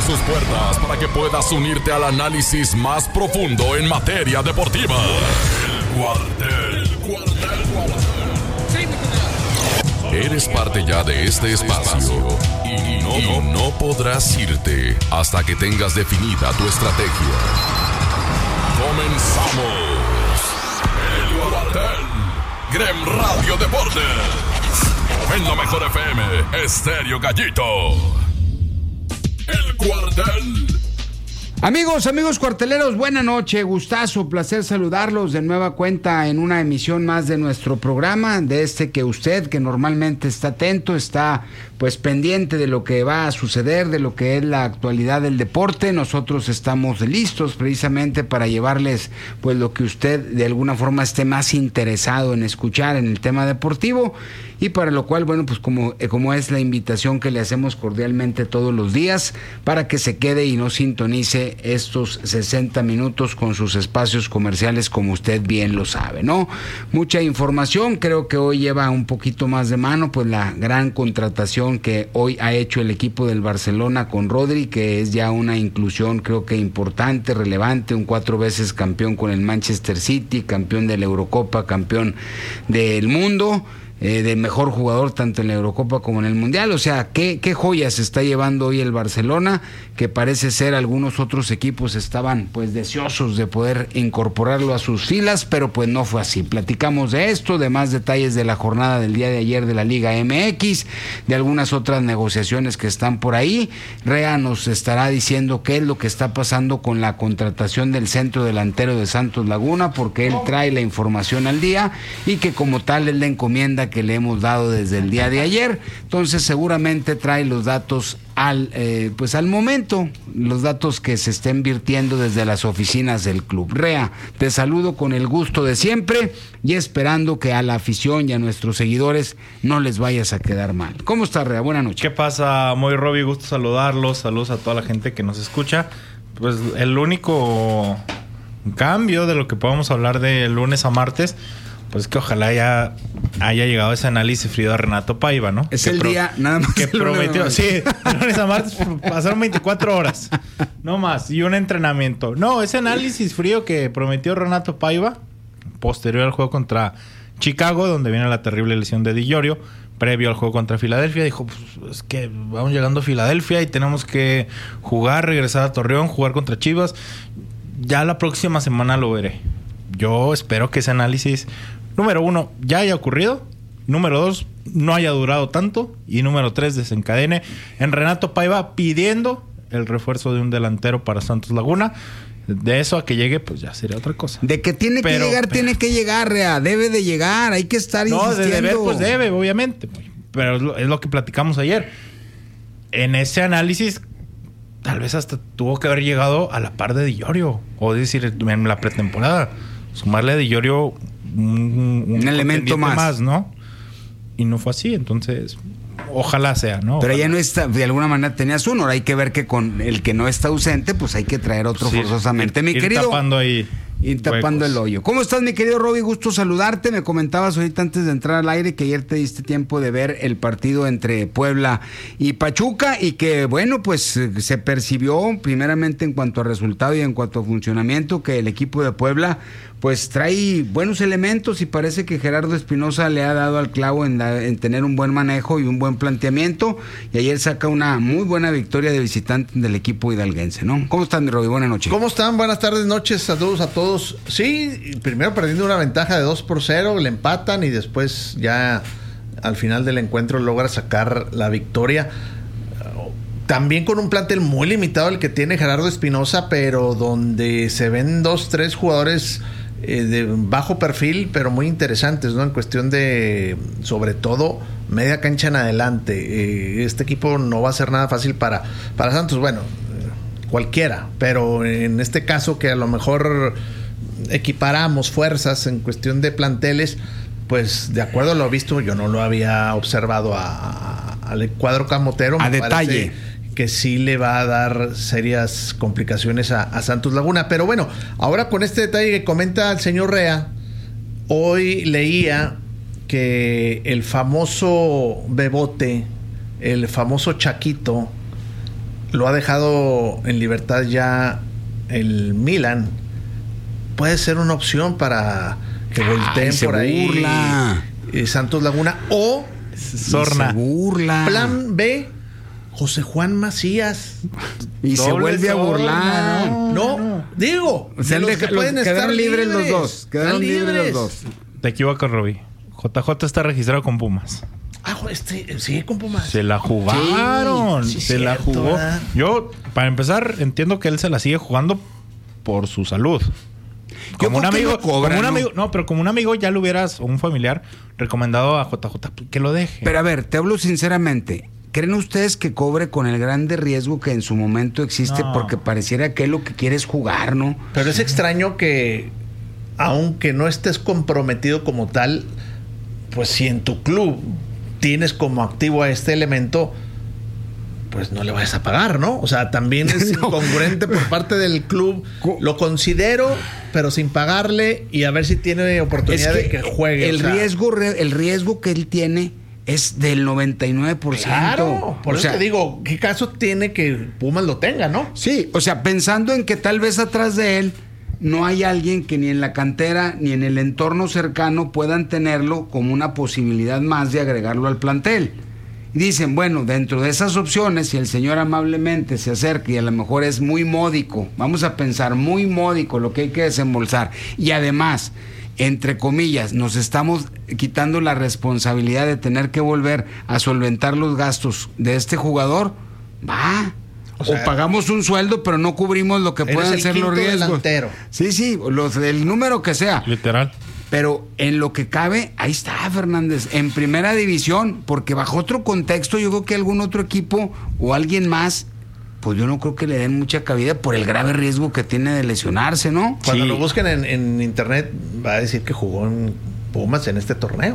sus puertas para que puedas unirte al análisis más profundo en materia deportiva. El Cuartel. Eres parte ya de este espacio y no podrás irte hasta que tengas definida tu estrategia. Comenzamos. El Cuartel. Grem Radio Deportes. En la mejor FM, Estéreo Gallito. El Cuartel. Amigos cuarteleros, buena noche, gustazo, placer saludarlos de nueva cuenta en una emisión más de nuestro programa, de que usted, que normalmente está atento, está pues pendiente de lo que va a suceder, de lo que es la actualidad del deporte. Nosotros estamos listos precisamente para llevarles pues lo que usted de alguna forma esté más interesado en escuchar en el tema deportivo, y para lo cual, bueno, pues como es la invitación que le hacemos cordialmente todos los días, para que se quede y no sintonice estos 60 minutos con sus espacios comerciales, como usted bien lo sabe, ¿no? Mucha información, creo que hoy lleva un poquito más de mano, pues la gran contratación que hoy ha hecho el equipo del Barcelona con Rodri, que es ya una inclusión creo que importante, relevante, un 4 veces campeón con el Manchester City, campeón de la Eurocopa, campeón del mundo, de mejor jugador tanto en la Eurocopa como en el Mundial. O sea, qué joyas está llevando hoy el Barcelona, que parece ser algunos otros equipos estaban pues deseosos de poder incorporarlo a sus filas, pero pues no fue así. Platicamos de esto, de más detalles de la jornada del día de ayer de la Liga MX, de algunas otras negociaciones que están por ahí. Rea nos estará diciendo qué es lo que está pasando con la contratación del centro delantero de Santos Laguna, porque él trae la información al día y que como tal es la encomienda que le hemos dado desde el día de ayer. Entonces seguramente trae los datos al momento, los datos que se estén virtiendo desde las oficinas del club. Rea, te saludo con el gusto de siempre y esperando que a la afición y a nuestros seguidores no les vayas a quedar mal. ¿Cómo estás, Rea? Buenas noches. ¿Qué pasa, Moy Robbie? Gusto saludarlos. Saludos a toda la gente que nos escucha. Pues el único cambio de lo que podamos hablar de lunes a martes, pues que ojalá ya haya llegado ese análisis frío a Renato Paiva, ¿no? Es el día, nada más. Que prometió, sí, lunes a martes pasaron 24 horas, no más, y un entrenamiento. No, ese análisis frío que prometió Renato Paiva, posterior al juego contra Chicago, donde viene la terrible lesión de Di Llorio, previo al juego contra Filadelfia, dijo, pues es que vamos llegando a Filadelfia y tenemos que jugar, regresar a Torreón, jugar contra Chivas. Ya la próxima semana lo veré. Yo espero que ese análisis, número 1, ya haya ocurrido. Número 2, no haya durado tanto. Y número 3, desencadene en Renato Paiva pidiendo el refuerzo de un delantero para Santos Laguna. De eso a que llegue, pues ya sería otra cosa. De que tiene que llegar, Rea. Debe de llegar, hay que estar insistiendo. No, de deber, pues debe, obviamente. Pero es lo que platicamos ayer. En ese análisis, tal vez hasta tuvo que haber llegado a la par de Di Llorio. O decir, en la pretemporada, sumarle a Di Llorio un elemento más, ¿no? Y no fue así, entonces ojalá sea, ¿no? Pero ojalá. ya no está, de alguna manera tenías uno. Ahora hay que ver que con el que no está ausente, pues hay que traer otro forzosamente. Mi querido, tapando ahí. Ir tapando el hoyo. ¿Cómo estás, mi querido Robbie? Gusto saludarte. Me comentabas ahorita antes de entrar al aire que ayer te diste tiempo de ver el partido entre Puebla y Pachuca y que, bueno, pues se percibió primeramente en cuanto a resultado y en cuanto a funcionamiento que el equipo de Puebla pues trae buenos elementos y parece que Gerardo Espinoza le ha dado al clavo en tener un buen manejo y un buen planteamiento, y ayer saca una muy buena victoria de visitante del equipo hidalguense, ¿no? ¿Cómo están, mi Robbie? Buenas noches. ¿Cómo están? Buenas tardes, noches, saludos a todos. Sí, primero perdiendo una ventaja de 2-0, le empatan y después ya al final del encuentro logra sacar la victoria. También con un plantel muy limitado el que tiene Gerardo Espinoza, pero donde se ven 2-3 jugadores de bajo perfil, pero muy interesantes, ¿no? En cuestión de, sobre todo, media cancha en adelante. Este equipo no va a ser nada fácil para Santos. Bueno, cualquiera, pero en este caso que a lo mejor equiparamos fuerzas en cuestión de planteles, pues de acuerdo a lo visto, yo no lo había observado al cuadro camotero. A detalle. Que sí le va a dar serias complicaciones a Santos Laguna. Pero bueno, ahora con este detalle que comenta el señor Rea, hoy leía que el famoso Bebote, el famoso Chaquito, lo ha dejado en libertad ya el Milan, puede ser una opción para que volteen por ahí burla. Santos Laguna o Sorna. Se burla. plan B, José Juan Macías. Y se vuelve a burlar. No, digo, O sea, de los que pueden estar quedaron libres los dos. Quedaron están libres los dos. Te equivocas, Roby. JJ está registrado con Pumas. Sí, con Pumas. Se la jugaron. Sí, se la cierto, jugó. ¿verdad? Yo, para empezar, entiendo que él se la sigue jugando por su salud. Como un amigo, como un amigo ya lo hubieras, o un familiar, recomendado a JJ que lo deje. Pero a ver, te hablo sinceramente. ¿Creen ustedes que cobre con el grande riesgo que en su momento existe? No. Porque pareciera que lo que quiere es jugar, ¿no? Pero es extraño que, aunque no estés comprometido como tal, pues si en tu club tienes como activo a este elemento, pues no le vayas a pagar, ¿no? O sea, también es incongruente por parte del club. Lo considero, pero sin pagarle y a ver si tiene oportunidad de que juegue. El riesgo que él tiene es del 99%. Claro, por eso te digo, ¿qué caso tiene que Pumas lo tenga, no? Sí, o sea, pensando en que tal vez atrás de él no hay alguien que ni en la cantera ni en el entorno cercano puedan tenerlo como una posibilidad más de agregarlo al plantel. Y dicen, bueno, dentro de esas opciones, si el señor amablemente se acerca y a lo mejor es muy módico, vamos a pensar muy módico lo que hay que desembolsar, y además, entre comillas, nos estamos quitando la responsabilidad de tener que volver a solventar los gastos de este jugador, va. O pagamos un sueldo, pero no cubrimos lo que puedan ser los riesgos. Delantero. Sí, el número que sea. Literal. Pero en lo que cabe, ahí está Fernández, en primera división, porque bajo otro contexto yo creo que algún otro equipo o alguien más, pues yo no creo que le den mucha cabida por el grave riesgo que tiene de lesionarse, ¿no? Cuando lo busquen en internet va a decir que jugó en Pumas en este torneo.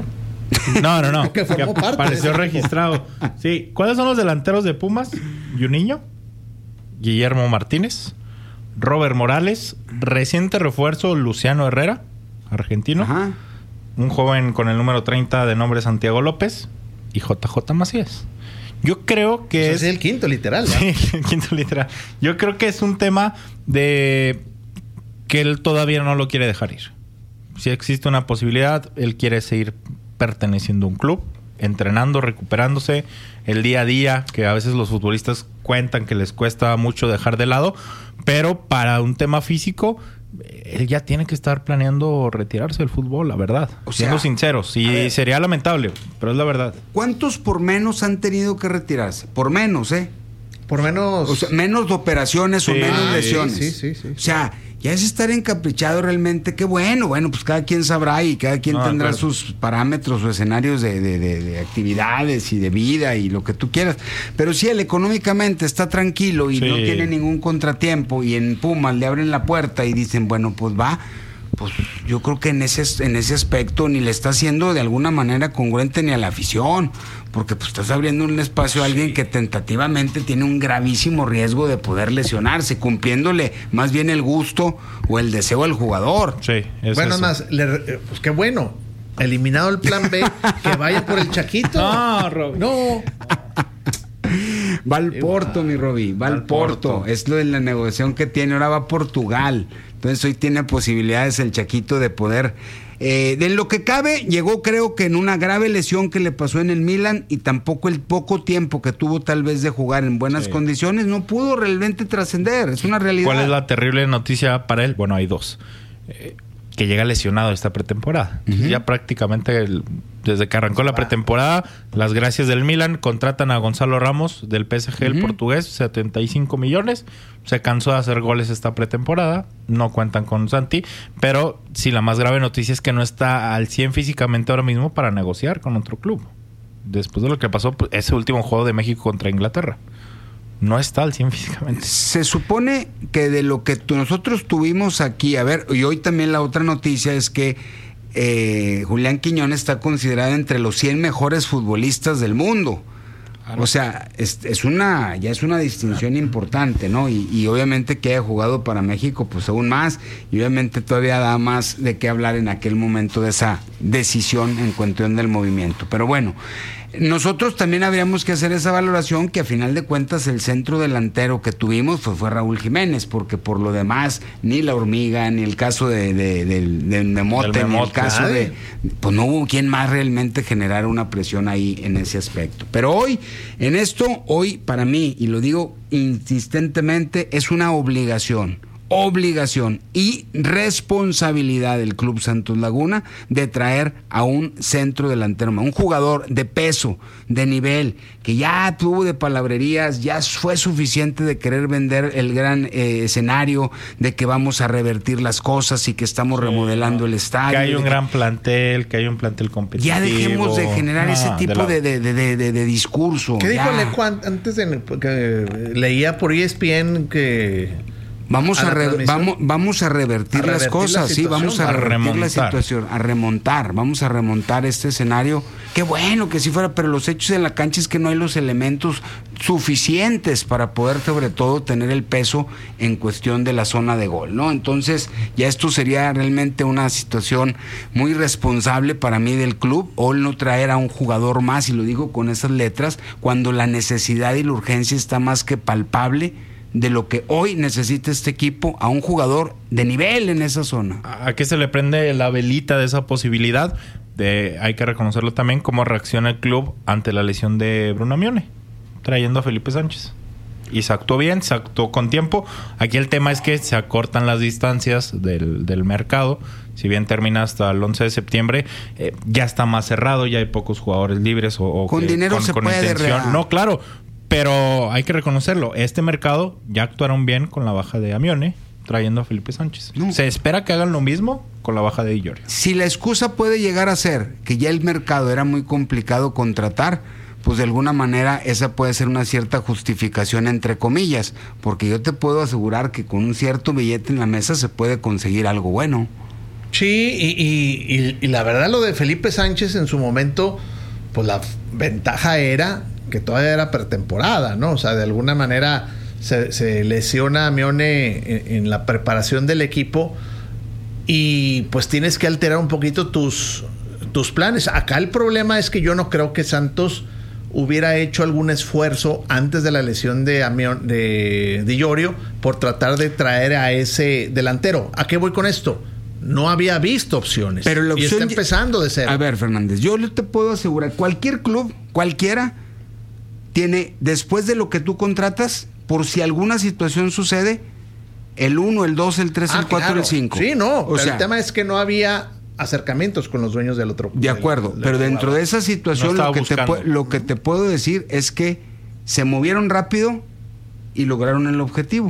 No. Que formó parte apareció de ese registrado. Sí. ¿Cuáles son los delanteros de Pumas? Juninho, Guillermo Martínez, Robert Morales, reciente refuerzo Luciano Herrera, argentino. Ajá. Un joven con el número 30 de nombre Santiago López y JJ Macías. Yo creo que es el quinto literal, ¿no? Sí, el quinto literal. Yo creo que es un tema de que él todavía no lo quiere dejar ir. Si existe una posibilidad, él quiere seguir perteneciendo a un club, entrenando, recuperándose el día a día, que a veces los futbolistas cuentan que les cuesta mucho dejar de lado, pero para un tema físico él ya tiene que estar planeando retirarse del fútbol, la verdad. O sea, siendo sinceros, y sería lamentable, pero es la verdad. ¿Cuántos por menos han tenido que retirarse? Por menos, Por menos... O sea, menos de operaciones o menos lesiones. Sí. O sea, ya es estar encaprichado realmente. Qué bueno, pues cada quien sabrá y cada quien tendrá sus parámetros o escenarios de actividades y de vida y lo que tú quieras. Pero si él económicamente está tranquilo y no tiene ningún contratiempo y en Pumas le abren la puerta y dicen, bueno, pues va... Pues yo creo que en ese aspecto ni le está haciendo de alguna manera congruente ni a la afición, porque pues estás abriendo un espacio a alguien que tentativamente tiene un gravísimo riesgo de poder lesionarse, cumpliéndole más bien el gusto o el deseo al jugador. Sí, es bueno, eso. más, pues qué bueno. Eliminado el plan B, que vaya por el Chaquito. No, Roby. No. Va al Porto, mi Roby, va al Porto. Es lo de la negociación que tiene. Ahora va a Portugal. Entonces hoy tiene posibilidades el Chaquito de poder... de lo que cabe, llegó creo que en una grave lesión que le pasó en el Milan y tampoco el poco tiempo que tuvo tal vez de jugar en buenas condiciones no pudo realmente trascender. Es una realidad. ¿Cuál es la terrible noticia para él? Bueno, hay dos. Que llega lesionado esta pretemporada. Entonces, ya prácticamente desde que arrancó la pretemporada, las gracias del Milan, contratan a Gonzalo Ramos del PSG, el portugués, 75 millones. Se cansó de hacer goles esta pretemporada. No cuentan con Santi. Pero sí, la más grave noticia es que no está al 100 físicamente ahora mismo para negociar con otro club. Después de lo que pasó, pues, ese último juego de México contra Inglaterra. No está al 100 físicamente. Se supone que de lo que nosotros tuvimos aquí, a ver, y hoy también la otra noticia es que Julián Quiñones está considerado entre los 100 mejores futbolistas del mundo. O sea, ya es una distinción importante, ¿no? Y obviamente que haya jugado para México, pues aún más. Y obviamente todavía da más de qué hablar en aquel momento de esa decisión en cuestión del movimiento. Pero bueno, nosotros también habríamos que hacer esa valoración, que a final de cuentas el centro delantero que tuvimos fue Raúl Jiménez, porque por lo demás ni la Hormiga, ni el caso del Memote, ni el caso pues no hubo quien más realmente generara una presión ahí en ese aspecto. Pero hoy para mí, y lo digo insistentemente, es una obligación y responsabilidad del Club Santos Laguna de traer a un centro delantero, un jugador de peso, de nivel, que ya tuvo de palabrerías, ya fue suficiente de querer vender el gran escenario de que vamos a revertir las cosas y que estamos remodelando el estadio. Que hay un gran plantel, que hay un plantel competitivo. Ya dejemos de generar ese tipo de discurso. ¿Qué dijo Lecuan antes que leía por ESPN que... Vamos a revertir las cosas, sí, vamos a revertir la situación, vamos a remontar este escenario. Qué bueno que sí fuera, pero los hechos en la cancha es que no hay los elementos suficientes para poder, sobre todo, tener el peso en cuestión de la zona de gol, ¿no? Entonces, ya esto sería realmente una situación muy responsable para mí del club, o no traer a un jugador más, y lo digo con esas letras, cuando la necesidad y la urgencia está más que palpable de lo que hoy necesita este equipo, a un jugador de nivel en esa zona. ¿A qué se le prende la velita de esa posibilidad? Hay que reconocerlo también, cómo reacciona el club ante la lesión de Bruno Amione, trayendo a Felipe Sánchez. Y se actuó bien, se actuó con tiempo. Aquí el tema es que se acortan las distancias del mercado. Si bien termina hasta el 11 de septiembre, ya está más cerrado, ya hay pocos jugadores libres o con dinero se puede intención. No, claro. Pero hay que reconocerlo, este mercado ya actuaron bien con la baja de Amione, trayendo a Felipe Sánchez. No. Se espera que hagan lo mismo con la baja de Di Llorio. Si la excusa puede llegar a ser que ya el mercado era muy complicado contratar, pues de alguna manera esa puede ser una cierta justificación entre comillas, porque yo te puedo asegurar que con un cierto billete en la mesa se puede conseguir algo bueno. Sí, y la verdad lo de Felipe Sánchez en su momento, pues la ventaja era que todavía era pretemporada, ¿no? O sea, de alguna manera se lesiona a Amione en la preparación del equipo y pues tienes que alterar un poquito tus planes. Acá el problema es que yo no creo que Santos hubiera hecho algún esfuerzo antes de la lesión de Di Llorio por tratar de traer a ese delantero. ¿A qué voy con esto? No había visto opciones. Pero la opción y está empezando de cero. A ver, Fernández, yo te puedo asegurar, cualquier club, cualquiera, tiene, después de lo que tú contratas, por si alguna situación sucede, el 1, el 2, el 3, el 4, claro, el 5. Sí, no. Pero el tema es que no había acercamientos con los dueños del otro club. De acuerdo, pero dentro de esa situación lo que te puedo decir es que se movieron rápido y lograron el objetivo.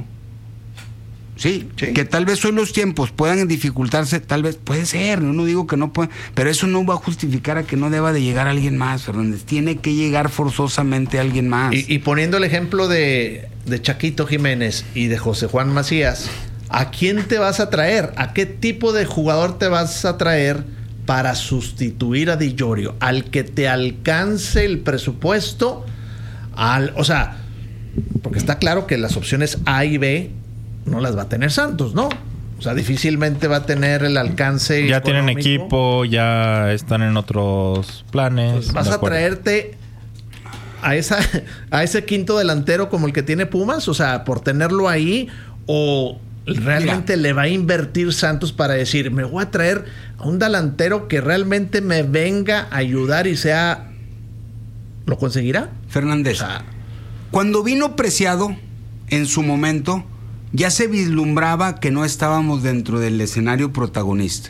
Sí, que tal vez hoy los tiempos puedan dificultarse, tal vez, puede ser, no digo que no pueda, pero eso no va a justificar a que no deba de llegar alguien más, Fernández. Tiene que llegar forzosamente alguien más. Y poniendo el ejemplo de Chaquito Jiménez y de José Juan Macías, ¿a quién te vas a traer? ¿A qué tipo de jugador te vas a traer para sustituir a Di Llorio? Al que te alcance el presupuesto, o sea, porque está claro que las opciones A y B no las va a tener Santos, ¿no? O sea, difícilmente va a tener el alcance. Ya tienen equipo, ya están en otros planes. Pues vas a traerte a ese quinto delantero como el que tiene Pumas, o sea, por tenerlo ahí, o realmente le va a invertir Santos para decir, me voy a traer a un delantero que realmente me venga a ayudar y sea... ¿Lo conseguirá? Fernández, cuando vino Preciado en su momento, ya se vislumbraba que no estábamos dentro del escenario protagonista.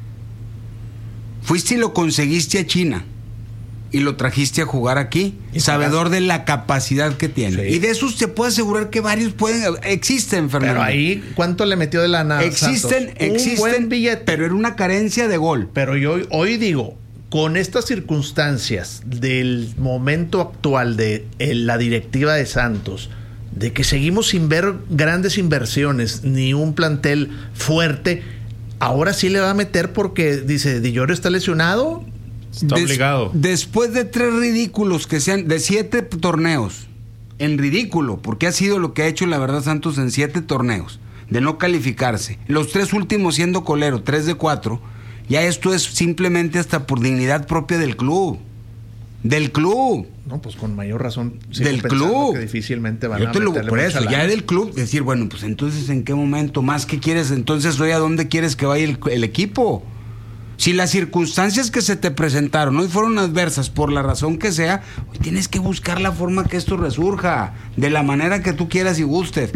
Fuiste y lo conseguiste a China y lo trajiste a jugar aquí, sabedor de la capacidad que tiene. Sí. Y de esos te puedo asegurar que varios existen, Fernando. Pero ahí, ¿cuánto le metió de lana? Existen, un buen billete. Pero era una carencia de gol. Pero yo hoy digo, con estas circunstancias del momento actual de la directiva de Santos, de que seguimos sin ver grandes inversiones ni un plantel fuerte, ahora sí le va a meter porque dice, Di Llorio está lesionado. Está obligado. Después de 3 ridículos que sean, de 7 torneos, en ridículo, porque ha sido lo que ha hecho la verdad Santos en 7 torneos, de no calificarse, los 3 últimos siendo colero, 3 de 4, ya esto es simplemente hasta por dignidad propia del club. Del club. No, pues con mayor razón. Del club. Que difícilmente van Yo te lo meterle por mucha eso, ya lana. del club, decir, bueno, pues entonces ¿en qué momento? ¿Más que quieres? Entonces, oye, ¿a dónde quieres que vaya el equipo? Si las circunstancias que se te presentaron hoy fueron adversas por la razón que sea, hoy tienes que buscar la forma que esto resurja, de la manera que tú quieras y gustes.